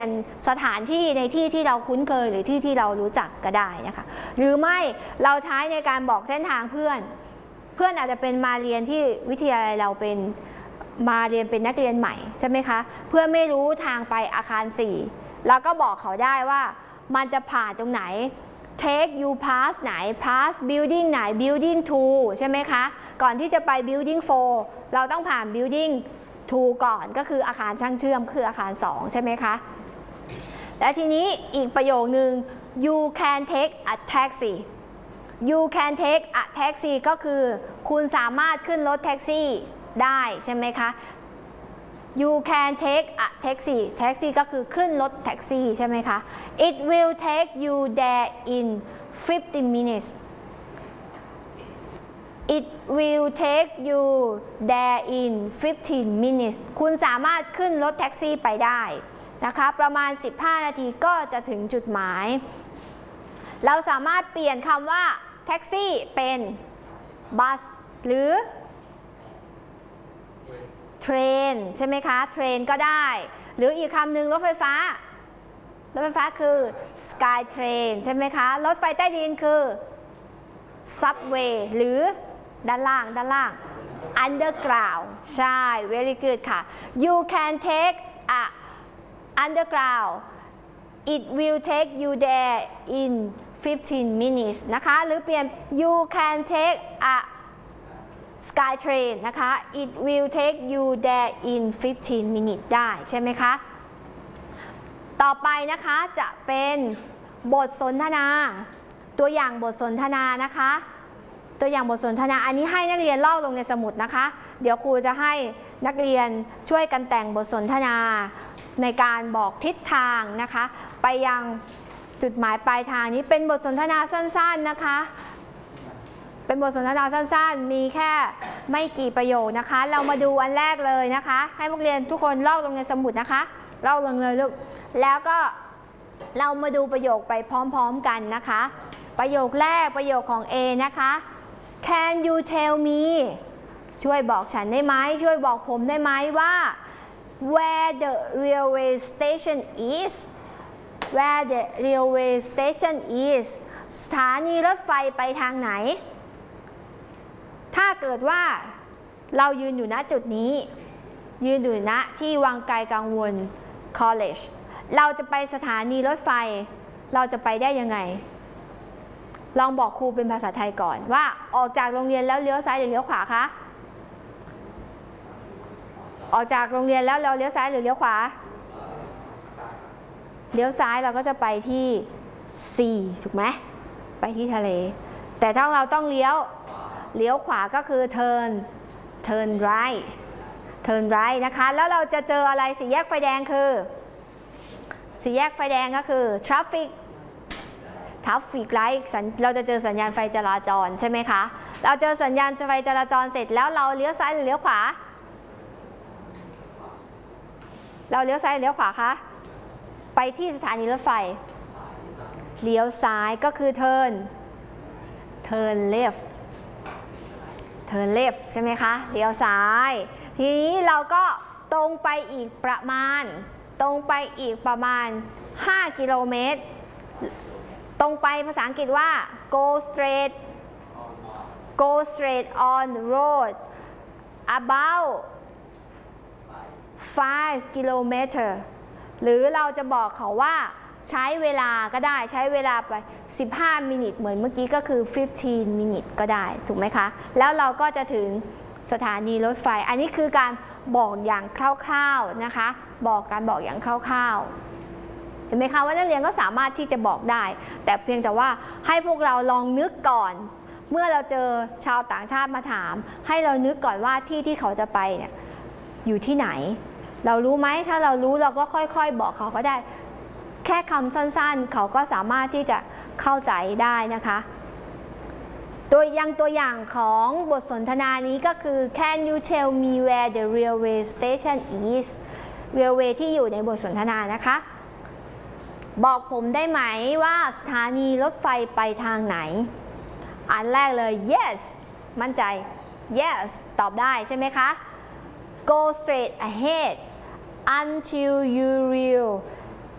สถานที่ในที่ที่เราคุ้นเคยหรือที่ที่เรารู้จักก็ได้นะคะหรือไม่เราใช้ในการบอกเส้นทางเพื่อนอาจจะเป็นมาเรียนที่วิทยาลัยเราเป็นมาเรียนเป็นนักเรียนใหม่ใช่ไหมคะเพื่อนไม่รู้ทางไปอาคาร4เราก็บอกเขาได้ว่ามันจะผ่านตรงไหน take you pass ไหน pass building ไหน building 2ใช่ไหมคะก่อนที่จะไป building 4เราต้องผ่าน building 2ก่อนก็คืออาคารช่างเชื่อมคืออาคาร2ใช่ไหมคะและทีนี้อีกประโยคนึง you can take a taxi you can take a taxi ก็คือคุณสามารถขึ้นรถแท็กซี่ได้ใช่ไหมคะ you can take a taxi taxi ก็คือขึ้นรถแท็กซี่ใช่ไหมคะ it will take you there in 50 minutes it will take you there in 15 minutes คุณสามารถขึ้นรถแท็กซี่ไปได้นะคะประมาณ15นาทีก็จะถึงจุดหมายเราสามารถเปลี่ยนคำว่าแท็กซี่เป็นบัสหรือเทรนใช่ไหมคะเทรนก็ได้หรืออีกคำหนึ่งรถไฟฟ้าคือ sky train ใช่ไหมคะรถไฟใต้ดินคือ subway หรือด้านล่างunderground ใช่ very good ค่ะ you can take a underground it will take you there in 15 minutes นะคะหรือเปลี่ยน you can take a sky train นะคะ it will take you there in 15 minutes ได้ใช่ไหมคะต่อไปนะคะจะเป็นบทสนทนาตัวอย่างบทสนทนานะคะตัวอย่างบทสนทนาอันนี้ให้นักเรียนลอกลงในสมุดนะคะเดี๋ยวครูจะให้นักเรียนช่วยกันแต่งบทสนทนาในการบอกทิศทางนะคะไปยังจุดหมายปลายทางนี้เป็นบทสนทนาสั้นๆนะคะเป็นบทสนทนาสั้นๆมีแค่ไม่กี่ประโยคนะคะเรามาดูอันแรกเลยนะคะให้พวกเรียนทุกคนลอกลงในสมุดนะคะลอกลงเลยลูกแล้วก็เรามาดูประโยคไปพร้อมๆกันนะคะประโยคแรกประโยคของ A นะคะ Can you tell me ช่วยบอกฉันได้ไหมช่วยบอกผมได้ไหมว่า Where the railway station is Where the railway station is สถานีรถไฟไปทางไหนถ้าเกิดว่าเรายืนอยู่ณจุดนี้ยืนอยู่ณที่วังไกลกังวล College เราจะไปสถานีรถไฟเราจะไปได้ยังไงลองบอกครูเป็นภาษาไทยก่อนว่าออกจากโรงเรียนแล้วเลี้ยวซ้ายหรือเลี้ยวขวาคะออกจากโรงเรียนแล้วเราเลี้ยวซ้ายหรือเลี้ยวขวาเลี้ยวซ้ายเราก็จะไปที่ C ถูกไหมไปที่ทะเลแต่ถ้าเราต้องเลี้ยวขวาก็คือ turn right นะคะแล้วเราจะเจออะไรสี่แยกไฟแดงคือสี่แยกไฟแดงก็คือ traffic light เราจะเจอสัญญาณไฟจราจรใช่ไหมคะเราเจอสัญญาณไฟจราจรเสร็จแล้วเราเลี้ยวซ้ายหรือเลี้ยวขวาเราเลี้ยวซ้ายหรือเลี้ยวขวาคะไปที่สถานีรถไฟเลี้ยวซ้ายก็คือ turn left ใช่ไหมคะเลี้ยวซ้ายทีนี้เราก็ตรงไปอีกประมาณ5กิโลเมตรตรงไปภาษาอังกฤษว่า go straight on the road about 5 kilometer หรือเราจะบอกเขาว่าใช้เวลาก็ได้ใช้เวลาไป15 มินิทเหมือนเมื่อกี้ก็คือ15 มินิทก็ได้ถูกไหมคะแล้วเราก็จะถึงสถานีรถไฟอันนี้คือการบอกอย่างคร่าวๆนะคะบอกอย่างคร่าวๆเห็นไหมคะว่านักเรียนก็สามารถที่จะบอกได้แต่เพียงแต่ว่าให้พวกเราลองนึกก่อนเมื่อเราเจอชาวต่างชาติมาถามให้เรานึกก่อนว่าที่เขาจะไปเนี่ยอยู่ที่ไหนเรารู้ไหมถ้าเรารู้เราก็ค่อยๆบอกเขาก็ได้แค่คำสั้นๆเขาก็สามารถที่จะเข้าใจได้นะคะตัวอย่างของบทสนทนานี้ก็คือ Can you tell me where the railway station is railway ที่อยู่ในบทสนทนานะคะบอกผมได้ไหมว่าสถานีรถไฟไปทางไหนอันแรกเลย yes มั่นใจ yes ตอบได้ใช่ไหมคะ go straight ahead until you reach